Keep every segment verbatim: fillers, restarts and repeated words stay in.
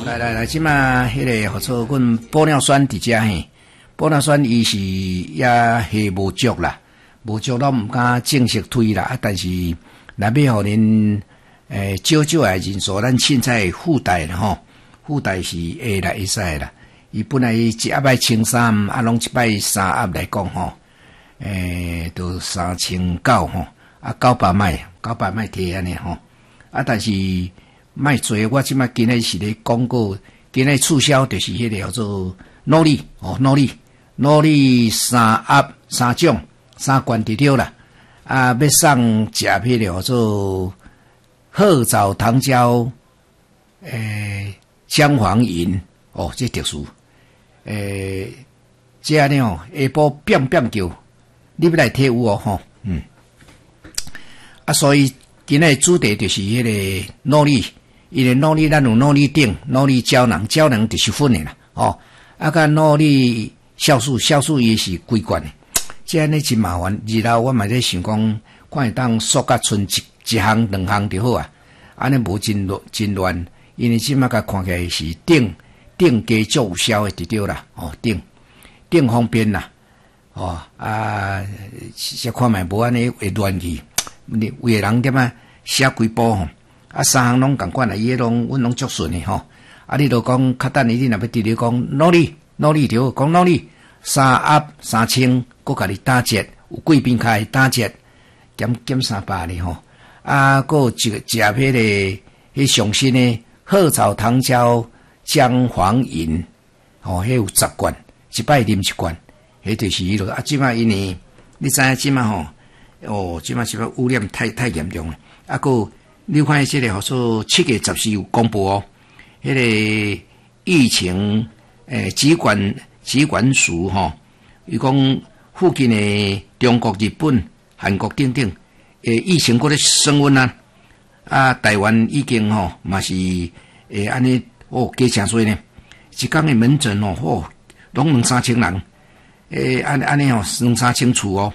来来来，即马迄个合作，阮玻尿酸伫遮嘿，玻尿酸伊是也系无足啦，无足都毋敢正式推啦，啊，但是若要互恁诶少少诶人数，咱凊彩附带啦吼，附带是会来会使啦。伊本来一盒摆千三，啊，拢一摆三盒来讲吼，诶，都三千九吼，啊，九百麦，九百麦摕安尼吼，啊，但是。卖做，我即摆今日是咧广告，今日促销就是迄个叫做诺丽哦，诺丽诺丽三盒三种三罐伫了啦，啊，要送食迄个叫做褐藻糖胶诶姜黄饮哦，这特殊诶，这安尼哦，下晡变变叫，你要来摕有哦吼，嗯，啊，所以今日主题就是迄个诺丽。伊个诺丽，咱有诺丽锭、诺丽胶囊，胶囊就是粉诶啦，哦，啊个诺丽酵素，酵素伊是规罐诶，这安尼真麻烦。二楼我嘛在想讲，看会当缩甲剩一一项两项就好啊，安尼无真乱真乱，因为即马甲看起来是锭锭加足有效诶，对啦，哦锭锭方便啦，哦啊，即看卖无安尼会乱去，有诶人点啊写几部吼。啊，三项拢共款啦，伊迄拢阮拢足顺诶吼。啊，你著讲较等你，你若要直直讲努力努力着，讲努力三盒三千，搁甲你打折，有贵宾开打折，减减三百哩吼。啊，搁有一个食迄个迄上新诶褐藻糖胶姜黄饮，吼，迄有十罐，一摆啉一罐，迄就是迄落。啊，即摆因为你知影即摆吼，哦，即摆即摆污染太太严重了，啊，搁。你看这个叫做七月十四有公布哦，迄、那个疫情诶疾管疾管署吼，伊讲附近的中国、日本、韩国等等诶疫情搁咧升温啊，啊台湾已经吼嘛是诶安尼哦加诚多呢，一工的门诊哦，哦拢两三千人，诶安安尼哦两三千厝哦，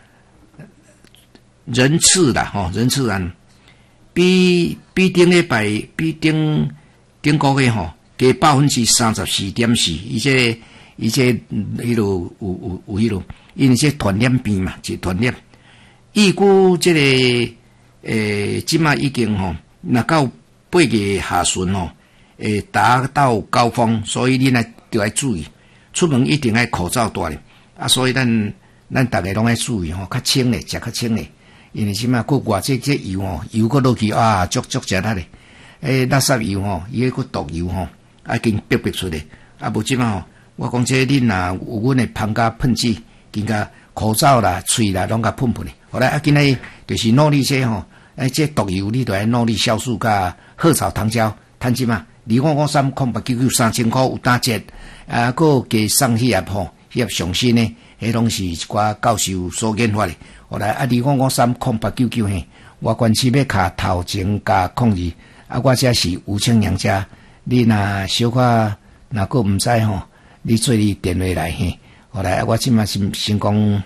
人次啦吼、哦、人次啊。比比顶礼拜比顶顶个月吼加百分之三十四点四，伊这伊这迄落有有有迄落，因为这传染病嘛，是传染。预估这个诶，即马已经吼，若到八月下旬吼，诶达到高峰，所以你呢就要注意，出门一定要口罩戴咧。啊，所以咱咱大家拢要注意吼，较清咧，食较清咧。因为即马国外这这油吼，油搁落去啊，足足食力咧。诶，垃圾油吼，伊迄个毒油吼，啊，已经逼逼出来。啊，无即马吼，我讲这恁若有阮的喷甲喷剂，更加口罩啦、喙啦，拢甲喷喷咧。后来啊，今日就是努力些吼，诶，这毒油你都要努力酵素甲褐藻糖胶，趁即马二五五三空八九九三千块有打折，啊，搁加送迄盒吼，迄盒上新诶，迄拢是一寡教授所研发诶。后来啊，二五五三空八九九嘿，我关系要卡头前加控制，啊，我这是吴清阳家，你若小可若个毋知吼，你做你电话来嘿。后来啊，我即马先先讲，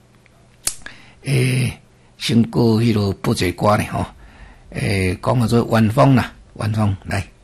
诶，先过迄落播一歌咧吼，诶，讲叫做晚风啦，晚风来。